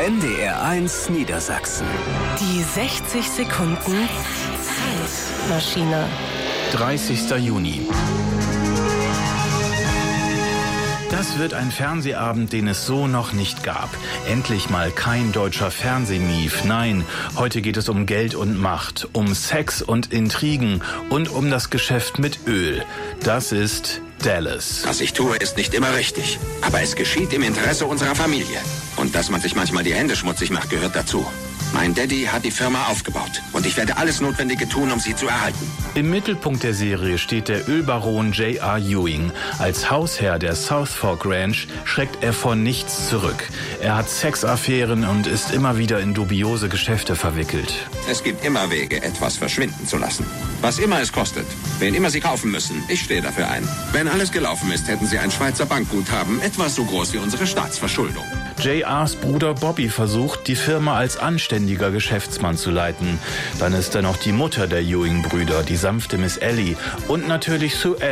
NDR1 Niedersachsen. Die 60 Sekunden Zeitmaschine. 30. Juni. Das wird ein Fernsehabend, den es so noch nicht gab. Endlich mal kein deutscher Fernsehmief. Nein, heute geht es um Geld und Macht, um Sex und Intrigen und um das Geschäft mit Öl. Das ist Dallas. Was ich tue, ist nicht immer richtig. Aber es geschieht im Interesse unserer Familie. Und dass man sich manchmal die Hände schmutzig macht, gehört dazu. Mein Daddy hat die Firma aufgebaut. Und ich werde alles Notwendige tun, um sie zu erhalten. Im Mittelpunkt der Serie steht der Ölbaron J.R. Ewing. Als Hausherr der South Fork Ranch schreckt er vor nichts zurück. Er hat Sexaffären und ist immer wieder in dubiose Geschäfte verwickelt. Es gibt immer Wege, etwas verschwinden zu lassen. Was immer es kostet. Wen immer Sie kaufen müssen. Ich stehe dafür ein. Wenn alles gelaufen ist, hätten Sie ein Schweizer Bankguthaben, etwas so groß wie unsere Staatsverschuldung. J.R.'s Bruder Bobby versucht, die Firma als anständiger Geschäftsmann zu leiten. Dann ist da noch die Mutter der Ewing-Brüder, die sanfte Miss Ellie. Und natürlich Sue